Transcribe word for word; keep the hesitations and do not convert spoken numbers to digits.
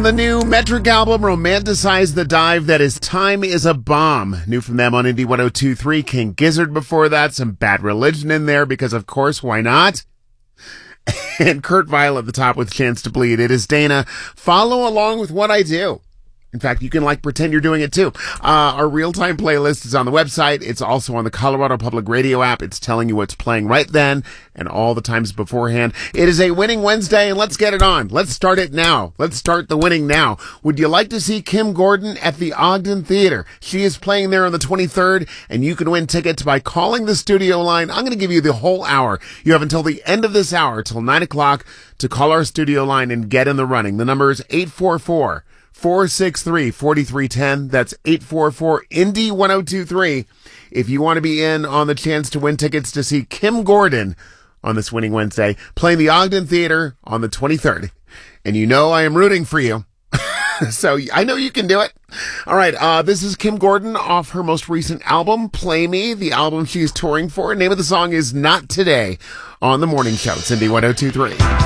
From the new Metric album, Romanticize the Dive, that is Time is a Bomb. New from them on Indie one oh two point three. King Gizzard before that. Some Bad Religion in there because, of course, why not? And Kurt Vile at the top with Chance to Bleed. It is Dana. Follow along with what I do. In fact, you can like pretend you're doing it too. Uh, our real-time playlist is on the website. It's also on the Colorado Public Radio app. It's telling you what's playing right then and all the times beforehand. It is a winning Wednesday, and let's get it on. Let's start it now. Let's start the winning now. Would you like to see Kim Gordon at the Ogden Theater? She is playing there on the twenty-third, and you can win tickets by calling the studio line. I'm going to give you the whole hour. You have until the end of this hour, till nine o'clock, to call our studio line and get in the running. The number is eight four four, four six three, four three one zero. That's eight four four, Indie one oh two point three. If you want to be in on the chance to win tickets to see Kim Gordon on this winning Wednesday, playing the Ogden Theater on the twenty-third. And you know I am rooting for you. So I know you can do it. All right. Uh, this is Kim Gordon off her most recent album, Play Me, the album she's touring for. Name of the song is Not Today on The Morning Show. It's Indie one oh two point three.